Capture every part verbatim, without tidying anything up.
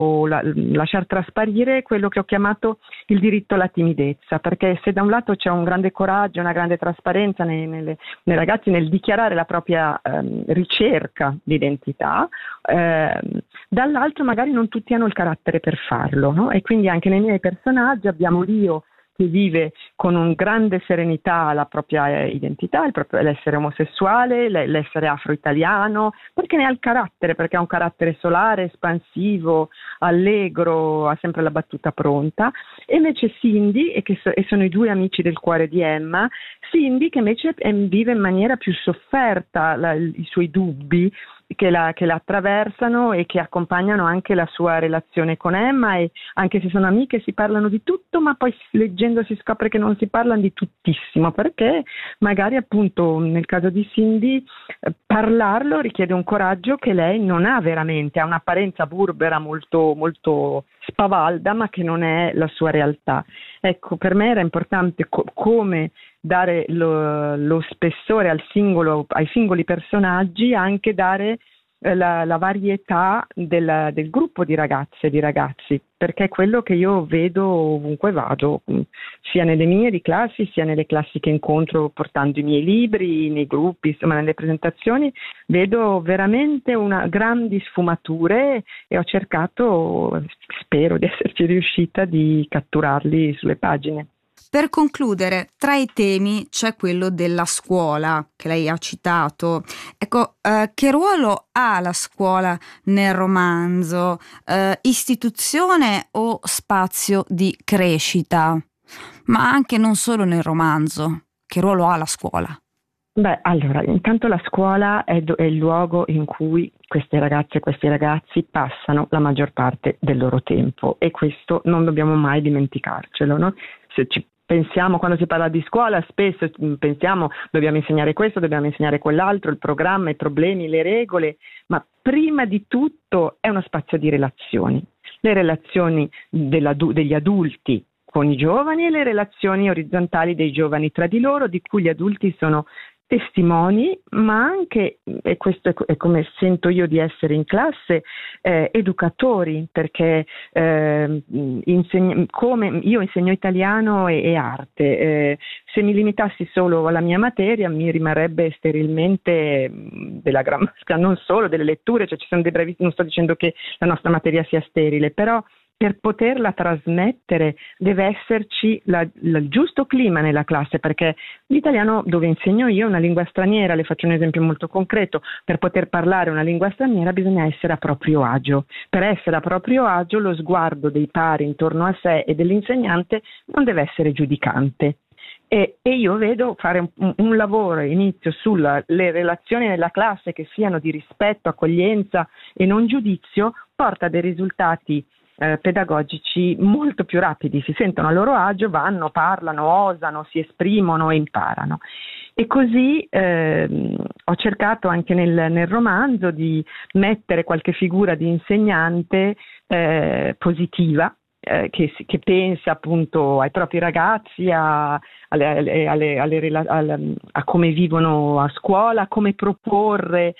la, lasciar trasparire quello che ho chiamato il diritto alla timidezza, perché se da un lato c'è un grande coraggio, una grande trasparenza nei, nelle, nei ragazzi nel dichiarare la propria ehm, ricerca di identità, ehm, dall'altro magari non tutti hanno il carattere per farlo, no? E quindi anche nei miei personaggi abbiamo l'io che vive con un grande serenità la propria identità, il proprio, l'essere omosessuale, l'essere afro-italiano, perché ne ha il carattere, perché ha un carattere solare, espansivo, allegro, ha sempre la battuta pronta. E invece Cindy, e che so, e sono i due amici del cuore di Emma, Cindy che invece vive in maniera più sofferta la, i suoi dubbi, che la, che la attraversano e che accompagnano anche la sua relazione con Emma, e anche se sono amiche si parlano di tutto, ma poi leggendo si scopre che non si parlano di tuttissimo, perché magari appunto nel caso di Cindy eh, parlarlo richiede un coraggio che lei non ha veramente, ha un'apparenza burbera molto, molto spavalda, ma che non è la sua realtà. Ecco, per me era importante co- come dare lo, lo spessore al singolo, ai singoli personaggi, anche dare eh, la, la varietà del, del gruppo di ragazze e di ragazzi, perché è quello che io vedo ovunque vado, sia nelle mie di classi, sia nelle classi che incontro portando i miei libri, nei gruppi, insomma nelle presentazioni, vedo veramente una grandi sfumature e ho cercato, spero di esserci riuscita, di catturarli sulle pagine. Per concludere, tra i temi c'è quello della scuola, che lei ha citato. Ecco, eh, che ruolo ha la scuola nel romanzo? Eh, istituzione o spazio di crescita? Ma anche non solo nel romanzo. Che ruolo ha la scuola? Beh, allora, intanto la scuola è, do- è il luogo in cui queste ragazze e questi ragazzi passano la maggior parte del loro tempo, e questo non dobbiamo mai dimenticarcelo, no? Se ci pensiamo, quando si parla di scuola, spesso pensiamo dobbiamo insegnare questo, dobbiamo insegnare quell'altro, il programma, i problemi, le regole, ma prima di tutto è uno spazio di relazioni. Le relazioni degli adulti con i giovani e le relazioni orizzontali dei giovani tra di loro, di cui gli adulti sono testimoni, ma anche, e questo è, è come sento io di essere in classe, eh, educatori, perché eh, insegno, come io insegno italiano e, e arte, eh, se mi limitassi solo alla mia materia mi rimarrebbe sterilmente della grammatica, non solo delle letture, cioè ci sono dei brevi, non sto dicendo che la nostra materia sia sterile, però per poterla trasmettere deve esserci la, la, il giusto clima nella classe, perché l'italiano, dove insegno io, è una lingua straniera. Le faccio un esempio molto concreto: per poter parlare una lingua straniera bisogna essere a proprio agio. Per essere a proprio agio lo sguardo dei pari intorno a sé e dell'insegnante non deve essere giudicante. E, e io vedo fare un, un lavoro, inizio sulle relazioni nella classe che siano di rispetto, accoglienza e non giudizio, porta a dei risultati Eh, pedagogici molto più rapidi, si sentono a loro agio, vanno, parlano, osano, si esprimono e imparano. E così ehm, ho cercato anche nel, nel romanzo di mettere qualche figura di insegnante eh, positiva, eh, che, che pensa appunto ai propri ragazzi, a, alle, alle, alle, alle, alle, a come vivono a scuola, a come proporre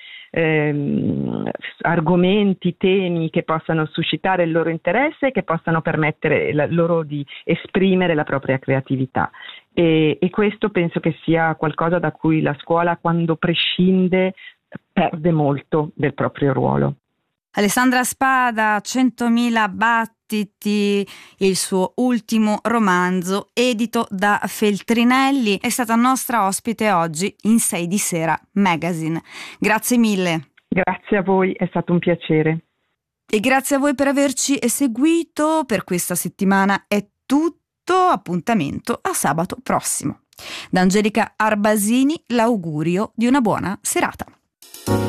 Ehm, argomenti, temi che possano suscitare il loro interesse e che possano permettere la, loro di esprimere la propria creatività. E, e questo penso che sia qualcosa da cui la scuola, quando prescinde, perde molto del proprio ruolo. Alessandra Spada, centomila battiti, il suo ultimo romanzo edito da Feltrinelli, è stata nostra ospite oggi in Sei di Sera Magazine. Grazie mille. Grazie a voi, è stato un piacere. E grazie a voi per averci seguito. Per questa settimana è tutto, appuntamento a sabato prossimo. Da Angelica Arbasini l'augurio di una buona serata.